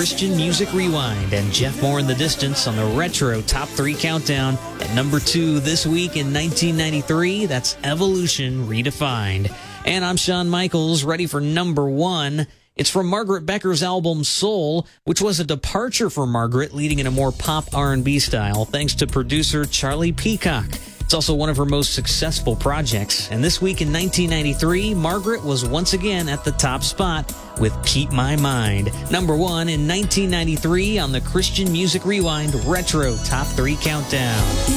Christian Music Rewind, and Jeff Moore in the Distance on the Retro Top 3 Countdown. At number 2 this week in 1993, that's Evolution Redefined. And I'm Shawn Michaels, ready for number 1. It's from Margaret Becker's album Soul, which was a departure for Margaret, leading in a more pop R&B style, thanks to producer Charlie Peacock. It's also one of her most successful projects. And this week in 1993, Margaret was once again at the top spot with Keep My Mind. Number 1 in 1993 on the Christian Music Rewind Retro Top 3 Countdown.